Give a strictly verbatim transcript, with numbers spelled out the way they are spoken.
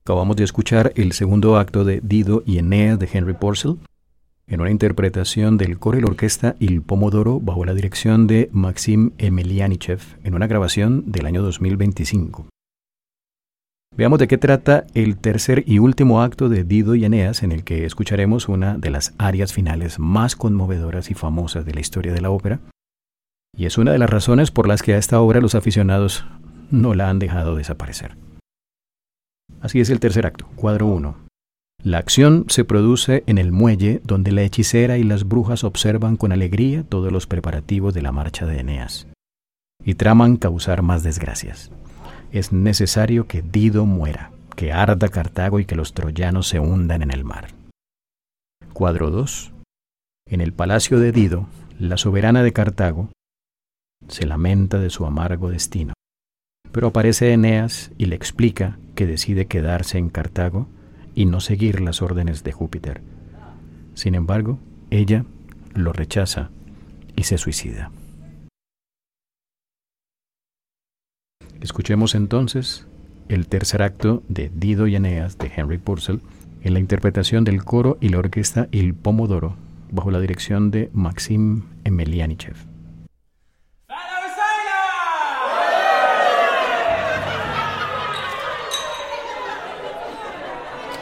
Acabamos de escuchar el segundo acto de Dido y Eneas de Henry Purcell, en una interpretación del coro y la orquesta Il Pomodoro bajo la dirección de Maxim Emelianichev, en una grabación del año dos mil veinticinco. Veamos de qué trata el tercer y último acto de Dido y Eneas, en el que escucharemos una de las arias finales más conmovedoras y famosas de la historia de la ópera, y es una de las razones por las que a esta obra los aficionados no la han dejado desaparecer. Así es el tercer acto, cuadro uno. La acción se produce en el muelle donde la hechicera y las brujas observan con alegría todos los preparativos de la marcha de Eneas y traman causar más desgracias. Es necesario que Dido muera, que arda Cartago y que los troyanos se hundan en el mar. Cuadro dos. En el palacio de Dido, la soberana de Cartago se lamenta de su amargo destino, pero aparece Eneas y le explica que decide quedarse en Cartago y no seguir las órdenes de Júpiter. Sin embargo, ella lo rechaza y se suicida. Escuchemos entonces el tercer acto de Dido y Eneas de Henry Purcell en la interpretación del coro y la orquesta Il Pomodoro bajo la dirección de Maxim Emelianichev.